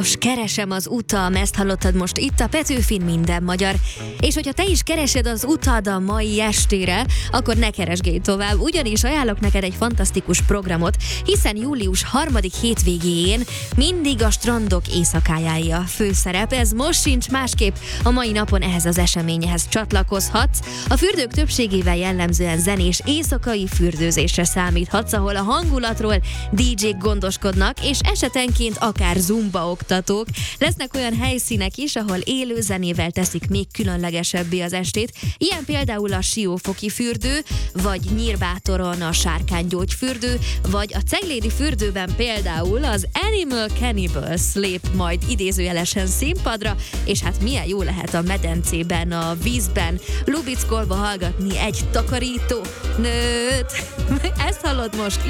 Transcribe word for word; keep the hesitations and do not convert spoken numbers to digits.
János, keresem az utam, ezt hallottad most itt a Petőfin Minden Magyar. És hogyha te is keresed az utad a mai estére, akkor ne keresgélj tovább, ugyanis ajánlok neked egy fantasztikus programot, hiszen július harmadik hétvégéjén mindig a strandok éjszakájáé a főszerep. Ez most sincs másképp, a mai napon ehhez az eseményhez csatlakozhatsz. A fürdők többségével jellemzően zenés éjszakai fürdőzésre számíthatsz, ahol a hangulatról dé dzsék gondoskodnak, és esetenként akár zumba oktatók. Lesznek olyan helyszínek is, ahol élő zenével teszik még különlegesebbé az estét. Ilyen például a Siófoki fürdő, vagy Nyírbátoron a Sárkánygyógyfürdő, vagy a Ceglédi fürdőben például az Animal Cannibals lép majd idézőjelesen színpadra, és hát milyen jó lehet a medencében, a vízben lubickolva hallgatni egy takarító nőt. Ezt hallod most